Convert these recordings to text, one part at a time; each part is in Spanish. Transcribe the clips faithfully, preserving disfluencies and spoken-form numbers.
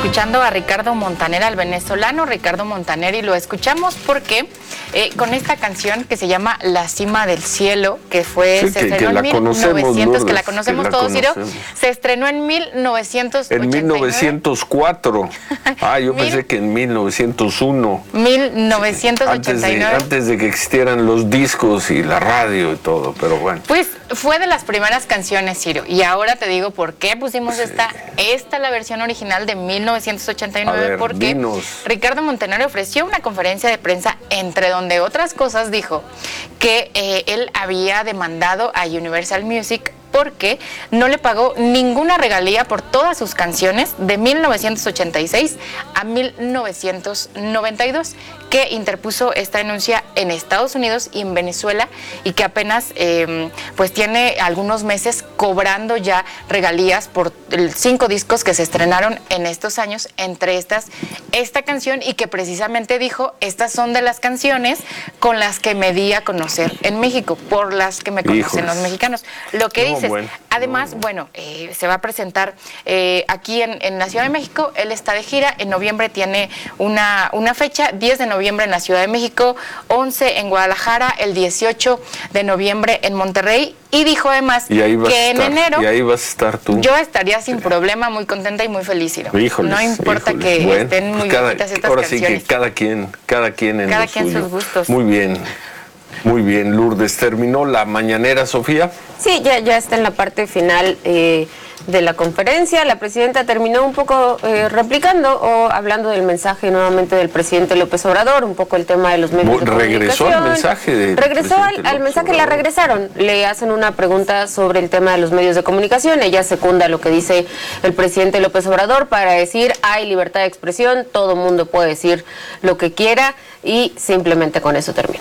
escuchando a Ricardo Montaner, al venezolano Ricardo Montaner, y lo escuchamos porque eh, con esta canción que se llama La Cima del Cielo, que fue, sí, se que, estrenó que en mil novecientos, Lourdes, que la conocemos que la todos, Ciro, conocemos. se estrenó en mil novecientos ochenta y nueve. En mil novecientos cuatro. Ah, yo pensé que en mil novecientos uno. mil novecientos ochenta y nueve. Antes de, antes de que existieran los discos y la radio y todo, pero bueno. Pues fue de las primeras canciones, Ciro, y ahora te digo por qué pusimos sí. esta, esta la versión original de mil novecientos ochenta y nueve, ver, porque dinos. Ricardo Montaner ofreció una conferencia de prensa, entre donde otras cosas dijo que eh, él había demandado a Universal Music porque no le pagó ninguna regalía por todas sus canciones de mil novecientos ochenta y seis a mil novecientos noventa y dos, que interpuso esta denuncia en Estados Unidos y en Venezuela, y que apenas eh, pues tiene algunos meses cobrando ya regalías por cinco discos que se estrenaron en estos años, entre estas esta canción, y que precisamente dijo, estas son de las canciones con las que me di a conocer en México, por las que me conocen Híjoles. los mexicanos. Lo que no, dices, bueno, además, no. bueno, eh, se va a presentar eh, aquí en, en la Ciudad de México, él está de gira, en noviembre tiene una, una fecha, diez de noviembre en la Ciudad de México, once en Guadalajara, el dieciocho de noviembre en Monterrey, y dijo además que en estar, enero y ahí vas a estar tú. Yo estaría sin problema, muy contenta y muy feliz, Ciro. Híjoles, no importa híjoles. que bueno, estén muy cada, bonitas estas ahora canciones. Sí que cada quien, cada quien en cada lo quien suyo. sus gustos. Muy bien. Muy bien, Lourdes. ¿Terminó la mañanera, Sofía? Sí, ya, ya está en la parte final eh, de la conferencia. La presidenta terminó un poco eh, replicando o hablando del mensaje nuevamente del presidente López Obrador, un poco el tema de los medios de comunicación. ¿Regresó al mensaje del Regresó al, al mensaje, la regresaron. Le hacen una pregunta sobre el tema de los medios de comunicación. Ella secunda lo que dice el presidente López Obrador para decir, hay libertad de expresión, todo mundo puede decir lo que quiera, y simplemente con eso termina.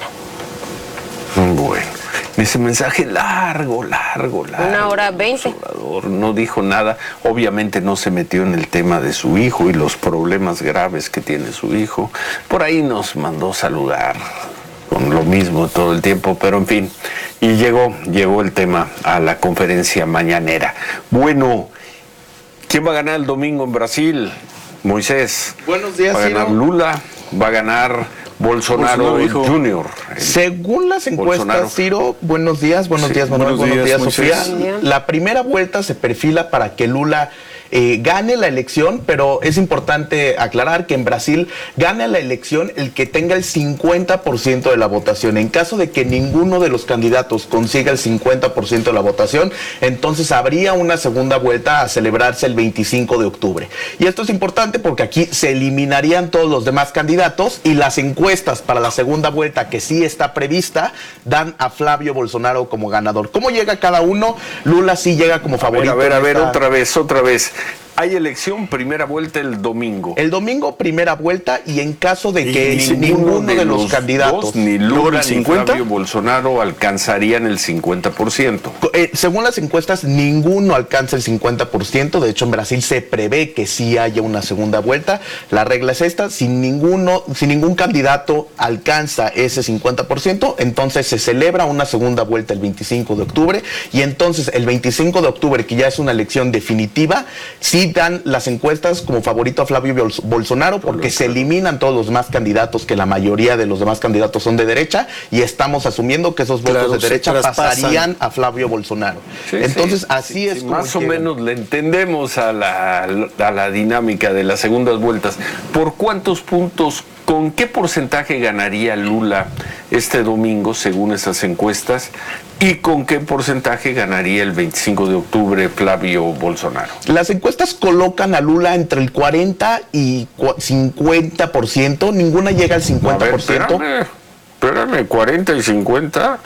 Bueno, ese mensaje largo, largo, largo. Una hora veinte. No dijo nada. Obviamente no se metió en el tema de su hijo y los problemas graves que tiene su hijo. Por ahí nos mandó saludar con lo mismo todo el tiempo, pero en fin. Y llegó, llegó el tema a la conferencia mañanera. Bueno, ¿quién va a ganar el domingo en Brasil? Moisés. Buenos días, Va a ganar Ciro. Lula, va a ganar Bolsonaro, Bolsonaro junior Según las encuestas, Bolsonaro. Ciro, buenos días, buenos sí, días, Manuel, buenos, buenos días, días Sofía. La primera vuelta se perfila para que Lula eh, gane la elección, pero es importante aclarar que en Brasil gane la elección el que tenga el cincuenta por ciento de la votación. En caso de que ninguno de los candidatos consiga el cincuenta por ciento de la votación, entonces habría una segunda vuelta a celebrarse el veinticinco de octubre. Y esto es importante porque aquí se eliminarían todos los demás candidatos, y las encuestas para la segunda vuelta, que sí está prevista, dan a Flavio Bolsonaro como ganador. ¿Cómo llega cada uno? Lula sí llega como favorito. A ver, a ver, a ver, esta... otra vez, otra vez. Hay elección, primera vuelta el domingo. El domingo, primera vuelta, y en caso de que y ninguno de, de los, los candidatos, dos, ni Lula ni Flavio Bolsonaro alcanzarían el cincuenta por ciento. Eh, según las encuestas, ninguno alcanza el cincuenta por ciento. De hecho, en Brasil se prevé que sí haya una segunda vuelta. La regla es esta: si ninguno, si ningún candidato alcanza ese cincuenta por ciento, entonces se celebra una segunda vuelta el veinticinco de octubre, y entonces el veinticinco de octubre, que ya es una elección definitiva, sí dan las encuestas como favorito a Flavio Bolsonaro, porque se eliminan todos los demás candidatos, que la mayoría de los demás candidatos son de derecha, y estamos asumiendo que esos votos claro, de derecha pasarían a Flavio Bolsonaro. Sí, Entonces, sí, así sí, es sí, como más llegan. o menos le entendemos a la, a la dinámica de las segundas vueltas. ¿Por cuántos puntos, con qué porcentaje ganaría Lula este domingo, según esas encuestas? ¿Y con qué porcentaje ganaría el veinticinco de octubre Flavio Bolsonaro? Las encuestas colocan a Lula entre el cuarenta y cincuenta por ciento. Ninguna llega al cincuenta por ciento. A ver, espérame, espérame, cuarenta y cincuenta.